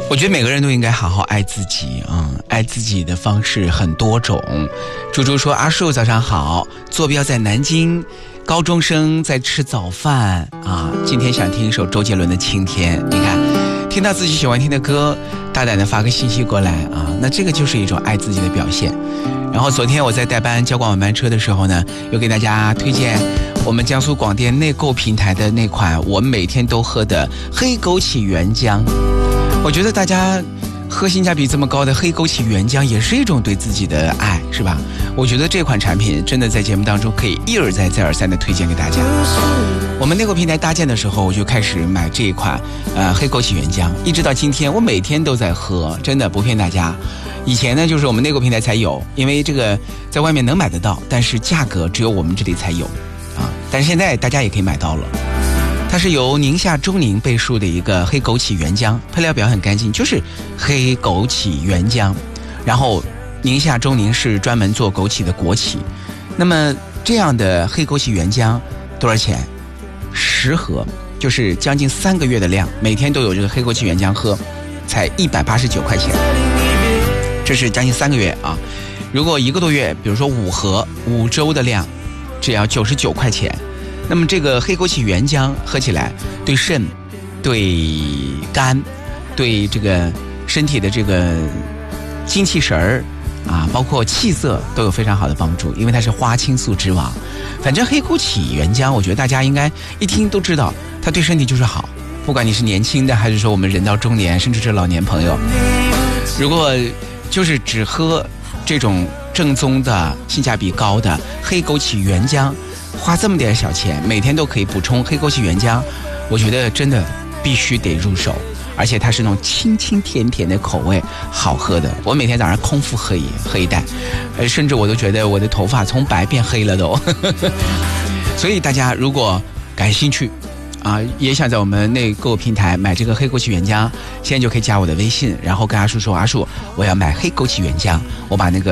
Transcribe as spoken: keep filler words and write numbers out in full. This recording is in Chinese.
我觉得每个人都应该好好爱自己啊、嗯！爱自己的方式很多种。猪猪说：“阿树早上好，坐标在南京，高中生在吃早饭啊。今天想听一首周杰伦的《晴天》，你看，听到自己喜欢听的歌，大胆的发个信息过来啊，那这个就是一种爱自己的表现。”然后昨天我在代班交广晚班车的时候呢，又给大家推荐我们江苏广电内购平台的那款我每天都喝的黑枸杞原浆。我觉得大家喝性价比这么高的黑枸杞原浆也是一种对自己的爱，是吧？我觉得这款产品真的在节目当中可以一而再再而三的推荐给大家。我们内购平台搭建的时候，我就开始买这一款呃黑枸杞原浆，一直到今天我每天都在喝，真的不骗大家。以前呢就是我们内购平台才有，因为这个在外面能买得到，但是价格只有我们这里才有啊。但是现在大家也可以买到了。它是由宁夏中宁倍数的一个黑枸杞原浆，配料表很干净，就是黑枸杞原浆。然后宁夏中宁是专门做枸杞的国企。那么这样的黑枸杞原浆多少钱？十盒，就是将近三个月的量，每天都有这个黑枸杞原浆喝，才一百八十九块钱。这是将近三个月啊！如果一个多月，比如说五盒五周的量，只要九十九块钱。那么这个黑枸杞原浆喝起来对肾、对肝、对这个身体的这个精气神儿啊，包括气色都有非常好的帮助，因为它是花青素之王。反正黑枸杞原浆，我觉得大家应该一听都知道，它对身体就是好。不管你是年轻的，还是说我们人到中年，甚至是老年朋友，如果就是只喝这种正宗的、性价比高的黑枸杞原浆，花这么点小钱，每天都可以补充黑枸杞原浆，我觉得真的必须得入手。而且它是那种清清甜甜的口味，好喝的。我每天早上空腹喝一喝一袋，呃，甚至我都觉得我的头发从白变黑了都。所以大家如果感兴趣啊，也想在我们内购平台买这个黑枸杞原浆，现在就可以加我的微信，然后跟阿树说：“阿树，我要买黑枸杞原浆。”我把那个